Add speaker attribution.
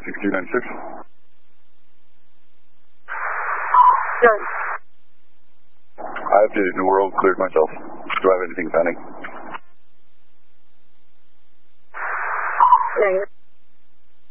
Speaker 1: 56296.
Speaker 2: Done.
Speaker 1: I have to New World, cleared myself. Do I have anything pending?
Speaker 2: Dang.